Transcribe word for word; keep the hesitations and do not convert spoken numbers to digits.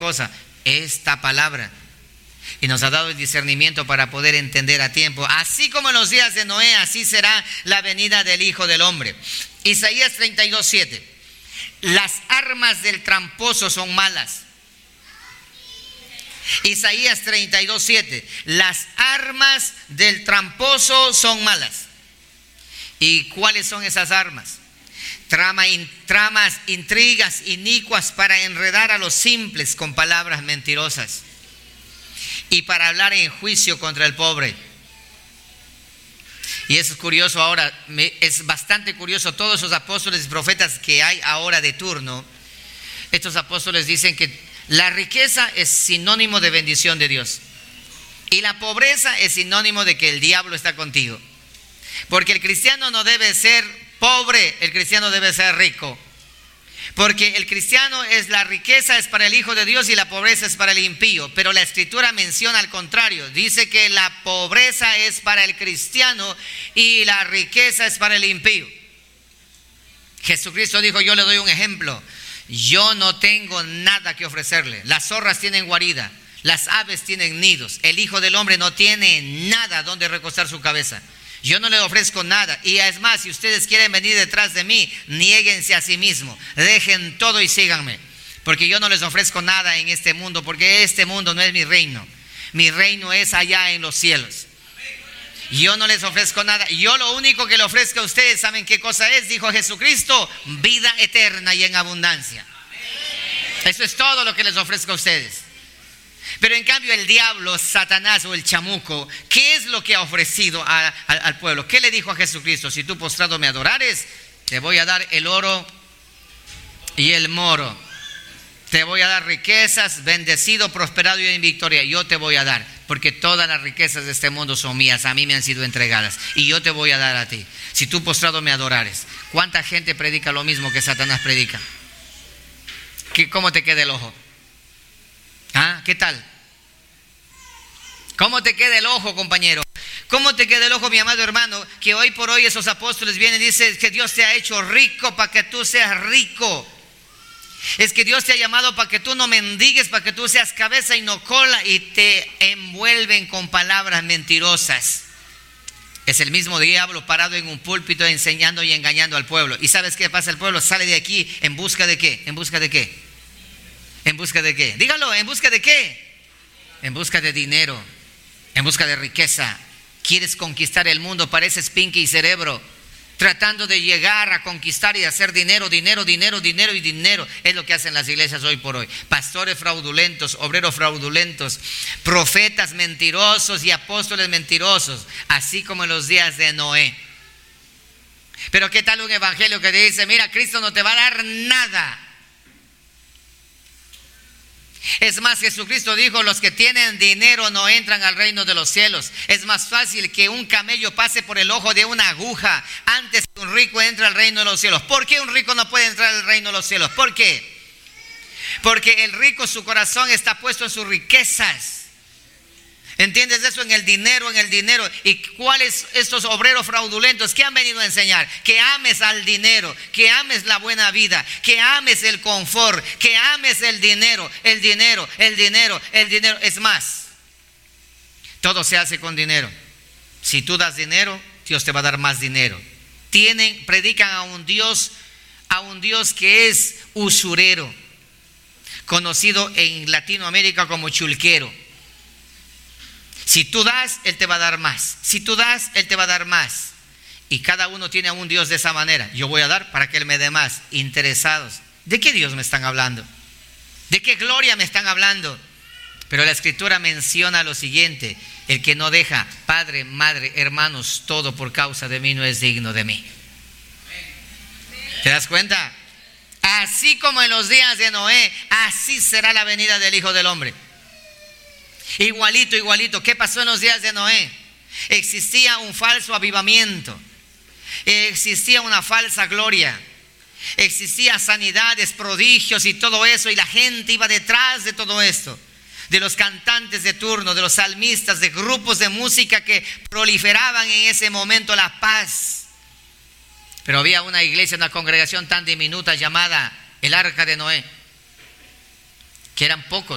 cosa? Esta palabra. Y nos ha dado el discernimiento para poder entender a tiempo. Así como en los días de Noé, así será la venida del Hijo del Hombre. Isaías treinta y dos, siete. Las armas del tramposo son malas. Isaías treinta y dos, siete. Las armas del tramposo son malas. ¿Y cuáles son esas armas? Trama, in, tramas, intrigas inicuas para enredar a los simples con palabras mentirosas y para hablar en juicio contra el pobre. Y eso es curioso ahora, me, es bastante curioso, todos esos apóstoles y profetas que hay ahora de turno, estos apóstoles dicen que la riqueza es sinónimo de bendición de Dios y la pobreza es sinónimo de que el diablo está contigo. Porque el cristiano no debe ser pobre, el cristiano debe ser rico. Porque el cristiano es la riqueza es para el Hijo de Dios y la pobreza es para el impío. Pero la Escritura menciona al contrario. Dice que la pobreza es para el cristiano y la riqueza es para el impío. Jesucristo dijo: yo le doy un ejemplo. Yo no tengo nada que ofrecerle. Las zorras tienen guarida, las aves tienen nidos. El Hijo del Hombre no tiene nada donde recostar su cabeza. Yo no le ofrezco nada. Y es más, si ustedes quieren venir detrás de mí, niéguense a sí mismos, dejen todo y síganme. Porque yo no les ofrezco nada en este mundo, porque este mundo no es mi reino. Mi reino es allá en los cielos. Yo no les ofrezco nada. Yo lo único que le ofrezco a ustedes, ¿saben qué cosa es? Dijo Jesucristo: vida eterna y en abundancia. Eso es todo lo que les ofrezco a ustedes. Pero en cambio el diablo, Satanás o el chamuco, ¿qué es lo que ha ofrecido a, a, al pueblo? ¿Qué le dijo a Jesucristo? Si tú postrado me adorares, te voy a dar el oro y el moro. Te voy a dar riquezas, bendecido, prosperado y en victoria. Yo te voy a dar, porque todas las riquezas de este mundo son mías, a mí me han sido entregadas y yo te voy a dar a ti. Si tú postrado me adorares. ¿Cuánta gente predica lo mismo que Satanás predica? ¿Qué, ¿Cómo te queda el ojo? ¿Ah? ¿Qué tal? ¿Cómo te queda el ojo, compañero? ¿Cómo te queda el ojo, mi amado hermano? Que hoy por hoy esos apóstoles vienen y dicen que Dios te ha hecho rico para que tú seas rico. Es que Dios te ha llamado para que tú no mendigues, para que tú seas cabeza y no cola, y te envuelven con palabras mentirosas. Es el mismo diablo parado en un púlpito enseñando y engañando al pueblo. ¿Y sabes qué pasa? El pueblo sale de aquí en busca de qué? ¿En busca de qué? ¿En busca de qué? Dígalo, ¿en busca de qué? En busca de dinero, en busca de riqueza. Quieres conquistar el mundo, pareces Pinky y Cerebro, tratando de llegar a conquistar y hacer dinero, dinero, dinero, dinero y dinero. Es lo que hacen las iglesias hoy por hoy. Pastores fraudulentos, obreros fraudulentos, profetas mentirosos y apóstoles mentirosos, así como en los días de Noé. Pero ¿qué tal un evangelio que te dice: mira, Cristo no te va a dar nada? Es más, Jesucristo dijo: los que tienen dinero no entran al reino de los cielos. Es más fácil que un camello pase por el ojo de una aguja antes que un rico entre al reino de los cielos. ¿Por qué un rico no puede entrar al reino de los cielos? ¿Por qué? Porque el rico, su corazón está puesto en sus riquezas. ¿Entiendes eso? En el dinero, en el dinero. ¿Y cuáles estos obreros fraudulentos que han venido a enseñar? Que ames al dinero, que ames la buena vida, que ames el confort, que ames el dinero, el dinero, el dinero, el dinero. Es más, todo se hace con dinero. Si tú das dinero, Dios te va a dar más dinero. Tienen, predican a un Dios, a un Dios que es usurero, conocido en Latinoamérica como chulquero. Si tú das, Él te va a dar más. Si tú das, Él te va a dar más. Y cada uno tiene a un Dios de esa manera. Yo voy a dar para que Él me dé más. Interesados. ¿De qué Dios me están hablando? ¿De qué gloria me están hablando? Pero la Escritura menciona lo siguiente: el que no deja padre, madre, hermanos, todo por causa de mí, no es digno de mí. ¿Te das cuenta? Así como en los días de Noé, así será la venida del Hijo del Hombre. Igualito, igualito. ¿Qué pasó en los días de Noé? Existía un falso avivamiento, existía una falsa gloria, existía sanidades, prodigios y todo eso, y la gente iba detrás de todo esto, de los cantantes de turno, de los salmistas, de grupos de música que proliferaban en ese momento la paz. Pero había una iglesia, una congregación tan diminuta llamada el Arca de Noé, que eran pocos.